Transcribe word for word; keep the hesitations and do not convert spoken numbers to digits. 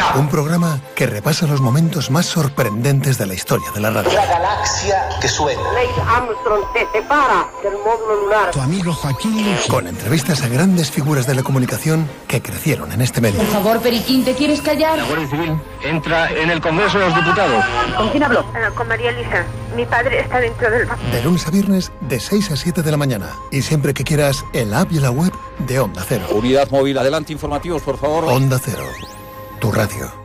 Venga. Un programa que repasa los momentos más sorprendentes de la historia de la radio. La galaxia que suena. Neil Armstrong se separa del módulo lunar. Tu amigo Joaquín. Con entrevistas a grandes figuras de la comunicación que crecieron en este medio. Por favor, Periquín, ¿te quieres callar? La Guardia Civil entra en el Congreso de los Diputados. ¿Con quién habló? Uh, con María Elisa. Mi padre está dentro del... De lunes a viernes, de seis a siete de la mañana. Y siempre que quieras, en la app y en la web de Onda Cero. Unidad móvil, adelante, informativos, por favor. Onda Cero, tu radio.